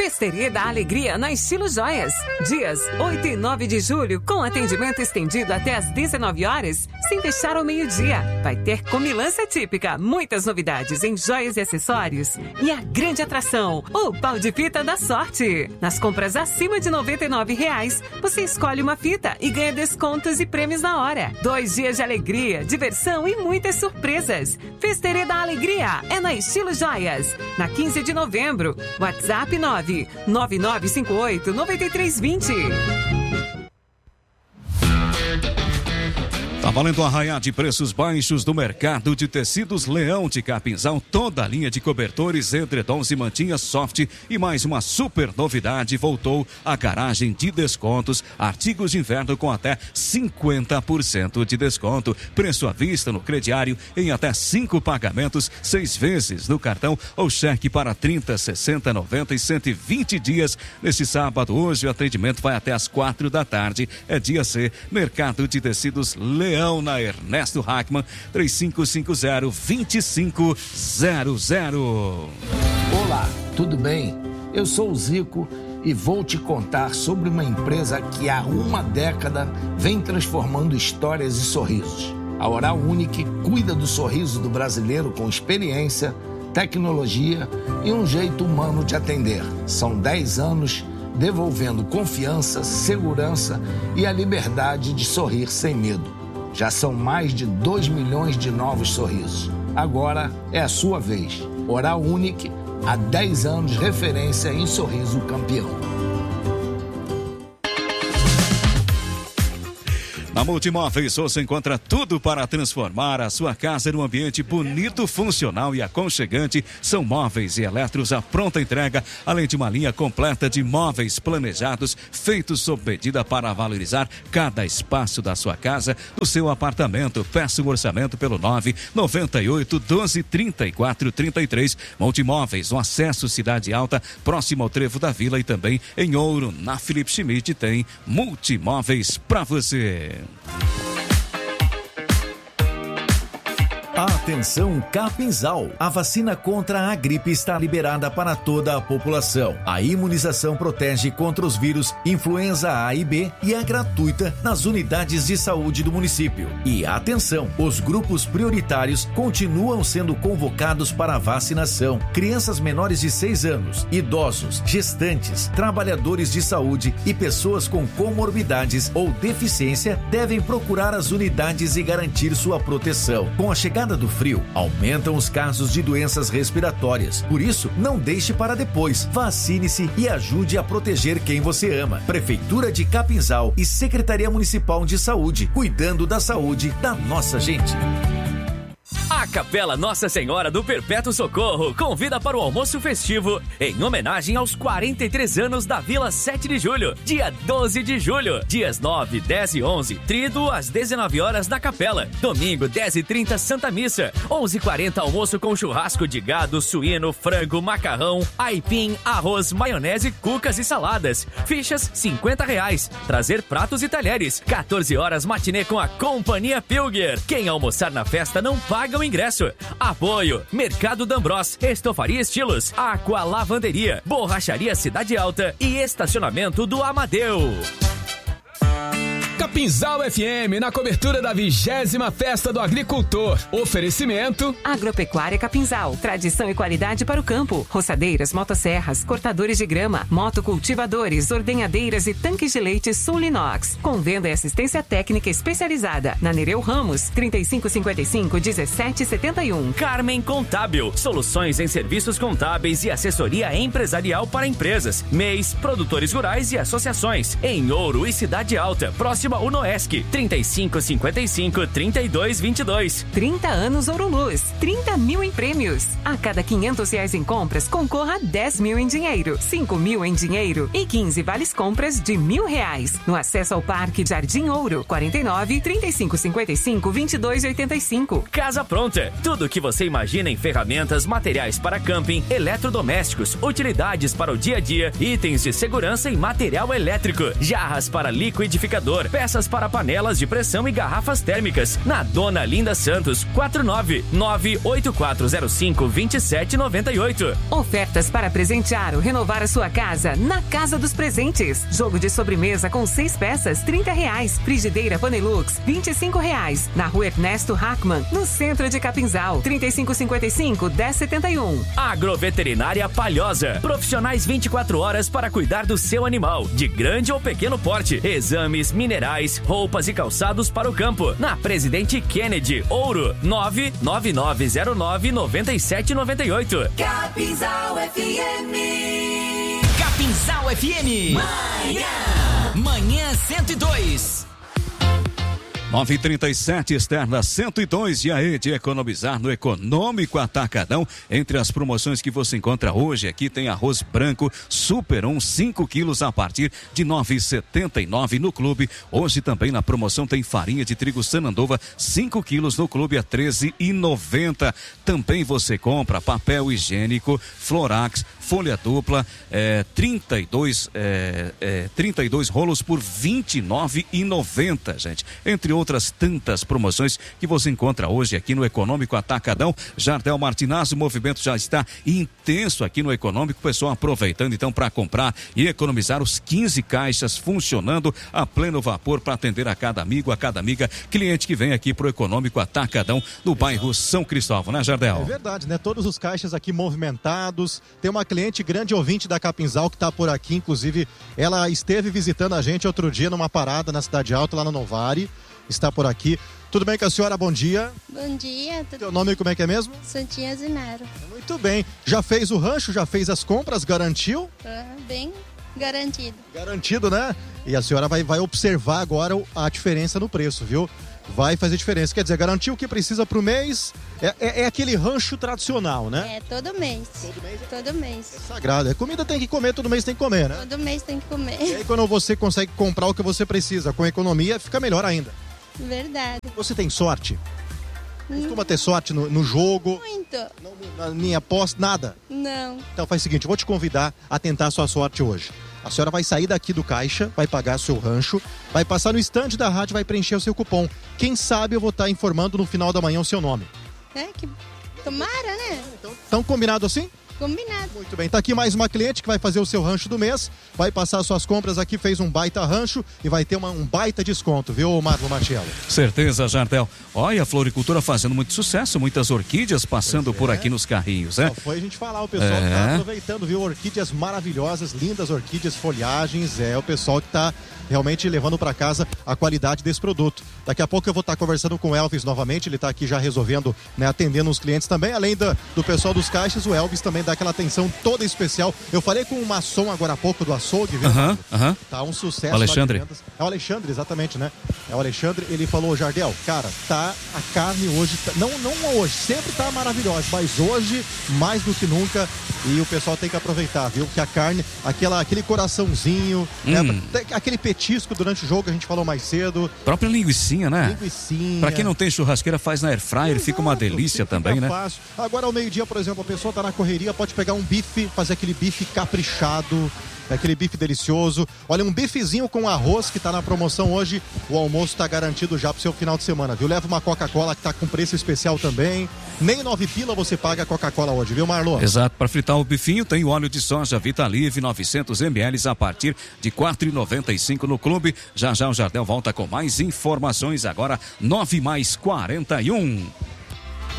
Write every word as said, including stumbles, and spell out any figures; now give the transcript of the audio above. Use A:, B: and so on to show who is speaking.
A: Festeria da Alegria na Estilo Joias. Dias oito e nove de julho, com atendimento estendido até às dezenove horas, sem fechar ao meio-dia. Vai ter comilança típica, muitas novidades em joias e acessórios. E a grande atração, o pau de fita da sorte. Nas compras acima de noventa e nove reais, você escolhe uma fita e ganha descontos e prêmios na hora. Dois dias de alegria, diversão e muitas surpresas. Festeria da Alegria é na Estilo Joias. Na quinze de novembro, WhatsApp nove nove nove cinco oito nove três dois zero.
B: Tá valendo um arraial de preços baixos do mercado de tecidos Leão de Capinzal, toda a linha de cobertores, edredons e mantinhas soft e mais uma super novidade, voltou a garagem de descontos, artigos de inverno com até cinquenta por cento de desconto, preço à vista no crediário em até cinco pagamentos, seis vezes no cartão ou cheque para trinta, sessenta, noventa e cento e vinte dias. Neste sábado, hoje o atendimento vai até às quatro da tarde, é dia C, mercado de tecidos Leão. Na Ernesto Hackman, três cinco cinco zero, dois cinco zero zero.
C: Olá, tudo bem? Eu sou o Zico e vou te contar sobre uma empresa que há uma década vem transformando histórias e sorrisos. A Oral Unique cuida do sorriso do brasileiro com experiência, tecnologia e um jeito humano de atender. São dez anos devolvendo confiança, segurança e a liberdade de sorrir sem medo. Já são mais de dois milhões de novos sorrisos. Agora é a sua vez. Oral Unique, há dez anos, referência em sorriso campeão.
B: Na Multimóveis você encontra tudo para transformar a sua casa num ambiente bonito, funcional e aconchegante. São móveis e eletros à pronta entrega, além de uma linha completa de móveis planejados, feitos sob medida para valorizar cada espaço da sua casa, do seu apartamento. Peça um orçamento pelo nove nove oito, doze, trinta e quatro, trinta e três. Multimóveis, um acesso Cidade Alta, próximo ao Trevo da Vila, e também em Ouro, na Felipe Schmidt, tem Multimóveis para você.
D: Atenção Capinzal, a vacina contra a gripe está liberada para toda a população. A imunização protege contra os vírus influenza A e B e é gratuita nas unidades de saúde do município. E atenção, os grupos prioritários continuam sendo convocados para a vacinação. Crianças menores de seis anos, idosos, gestantes, trabalhadores de saúde e pessoas com comorbidades ou deficiência devem procurar as unidades e garantir sua proteção. Com a chegada do frio, aumentam os casos de doenças respiratórias. Por isso, não deixe para depois. Vacine-se e ajude a proteger quem você ama. Prefeitura de Capinzal e Secretaria Municipal de Saúde, cuidando da saúde da nossa gente.
E: A Capela Nossa Senhora do Perpétuo Socorro convida para o almoço festivo em homenagem aos quarenta e três anos da Vila sete de julho, dia doze de julho, dias nove, dez e onze, tríduo às dezenove horas na Capela. Domingo, dez e trinta, Santa Missa, onze e quarenta, almoço com churrasco de gado, suíno, frango, macarrão, aipim, arroz, maionese, cucas e saladas. Fichas, cinquenta reais. Trazer pratos e talheres. quatorze horas, matinê com a Companhia Pilger. Quem almoçar na festa não paga o ingresso. Apoio: Mercado D'Ambros, Estofaria Estilos, Aqua Lavanderia, Borracharia Cidade Alta e Estacionamento do Amadeu.
F: Capinzal F M, na cobertura da vigésima Festa do Agricultor. Oferecimento:
A: Agropecuária Capinzal, tradição e qualidade para o campo. Roçadeiras, motosserras, cortadores de grama, motocultivadores, ordenhadeiras e tanques de leite Sulinox. Com venda e assistência técnica especializada. Na Nereu Ramos, trinta e cinco cinquenta e cinco, dezessete setenta e um.
E: Carmen Contábil, soluções em serviços contábeis e assessoria empresarial para empresas, M E Is, produtores rurais e associações. Em Ouro e Cidade Alta, próximo ao Unoesc, trinta e cinco cinquenta e cinco, trinta e dois vinte e dois.
A: trinta anos Ouro Luz, trinta mil em prêmios. A cada quinhentos reais em compras, concorra a dez mil em dinheiro, cinco mil em dinheiro e quinze vales compras de mil reais. No acesso ao Parque Jardim Ouro, quarenta e nove, trinta e cinco cinquenta e cinco, vinte e dois oitenta e cinco.
E: Casa Pronta, tudo o que você imagina em ferramentas, materiais para camping, eletrodomésticos, utilidades para o dia a dia, itens de segurança e material elétrico, jarras para liquidificador, peças peças para panelas de pressão e garrafas térmicas. Na Dona Linda Santos, quatro nove nove oito quatro zero cinco dois sete nove oito.
A: Ofertas para presentear ou renovar a sua casa na Casa dos Presentes. Jogo de sobremesa com seis peças, trinta reais. Frigideira Panelux, vinte e cinco reais. Na Rua Ernesto Hackman, no centro de Capinzal, trinta e cinco cinquenta e cinco, dez setenta e um.
E: Agroveterinária Palhosa. Profissionais vinte e quatro horas para cuidar do seu animal, de grande ou pequeno porte. Exames, minerais, roupas e calçados para o campo. Na Presidente Kennedy, Ouro, nove nove nove zero nove nove sete nove oito.
G: Capinzal F M.
H: Capinzal F M. Manhã. Manhã cento e dois.
B: nove e trinta e sete, externa cento e dois, e aí de economizar no Econômico Atacadão. Entre as promoções que você encontra hoje aqui tem arroz branco Super um, cinco quilos a partir de nove reais e setenta e nove no clube. Hoje também na promoção tem farinha de trigo Sanandova, cinco quilos no clube a treze reais e noventa centavos. Também você compra papel higiênico Florax, folha dupla, é, trinta e dois, é, é, trinta e dois rolos por vinte e nove reais e noventa centavos, gente. Entre outras tantas promoções que você encontra hoje aqui no Econômico Atacadão. Jardel Martinazzo, o movimento já está intenso aqui no Econômico, o pessoal aproveitando então para comprar e economizar. Os quinze caixas funcionando a pleno vapor para atender a cada amigo, a cada amiga, cliente que vem aqui pro Econômico Atacadão no bairro São Cristóvão, né, Jardel?
I: É verdade, né? Todos os caixas aqui movimentados. Tem uma cliente grande ouvinte da Capinzal que está por aqui, inclusive ela esteve visitando a gente outro dia numa parada na Cidade Alta, lá no Novari. Está por aqui. Tudo bem com a senhora? Bom dia.
J: Bom dia. Tudo
I: Seu nome como é que é mesmo?
J: Santinha Zinaro.
I: Muito bem. Já fez o rancho? Já fez as compras? Garantiu?
J: Ah, bem garantido.
I: Garantido, né? E a senhora vai, vai observar agora a diferença no preço, viu? Vai fazer diferença. Quer dizer, garantiu o que precisa pro mês. É, é, é aquele rancho tradicional, né?
J: É, todo mês.
I: Todo mês?
J: Todo mês.
I: É sagrado. É comida tem que comer, todo mês tem que comer, né?
J: Todo mês tem que comer.
I: E aí quando você consegue comprar o que você precisa com economia, fica melhor ainda.
J: Verdade.
I: Você tem sorte?
J: Hum.
I: Costuma ter sorte no, no jogo?
J: Muito.
I: Não, na minha aposta, nada?
J: Não.
I: Então faz o seguinte, eu vou te convidar a tentar a sua sorte hoje. A senhora vai sair daqui do caixa, vai pagar seu rancho, vai passar no estande da rádio, vai preencher o seu cupom. Quem sabe eu vou estar informando no final da manhã o seu nome.
J: É, que tomara, né?
I: Então, então combinado assim?
J: Combinado.
I: Muito bem, tá aqui mais uma cliente que vai fazer o seu rancho do mês, vai passar suas compras aqui, fez um baita rancho e vai ter uma, um baita desconto, viu, Marlon Matiello?
B: Certeza, Jardel. Olha, a floricultura fazendo muito sucesso, muitas orquídeas passando
I: Pois
B: por
I: é.
B: aqui nos carrinhos, né?
I: Só foi a gente falar, o pessoal
B: É.
I: que tá aproveitando, viu, orquídeas maravilhosas, lindas orquídeas, folhagens, é o pessoal que tá realmente levando para casa a qualidade desse produto. Daqui a pouco eu vou estar conversando com o Elvis novamente, ele está aqui já resolvendo, né, atendendo os clientes também, além do, do pessoal dos caixas, o Elvis também dá aquela atenção toda especial. Eu falei com o maçom agora há pouco do açougue, viu?
B: Aham, aham.
I: Tá um sucesso.
B: O Alexandre.
I: lá de vendas. É o Alexandre, exatamente, né? É o Alexandre, ele falou, Jardel, cara, tá a carne hoje, tá, não, não hoje, sempre tá maravilhosa, mas hoje, mais do que nunca, e o pessoal tem que aproveitar, viu? Que a carne, aquela, aquele coraçãozinho,
B: Hum.
I: né? Aquele petisco durante o jogo que a gente falou mais cedo.
B: Própria linguicinha, né?
I: Linguicinha.
B: Pra quem não tem churrasqueira, faz na air fryer, fica uma delícia
I: Fica
B: também, né?
I: fácil. Agora ao meio-dia, por exemplo, a pessoa tá na correria, pode pegar um bife, fazer aquele bife caprichado, aquele bife delicioso. Olha, um bifezinho com arroz que tá na promoção hoje. O almoço tá garantido já pro seu final de semana, viu? Leva uma Coca-Cola que tá com preço especial também. Nem nove pila você paga a Coca-Cola hoje, viu, Marlon?
B: Exato, para fritar o bifinho tem o óleo de soja Vitalive novecentos mililitros a partir de quatro reais e noventa e cinco no clube. Já já o Jardel volta com mais informações agora, nove mais quarenta e um.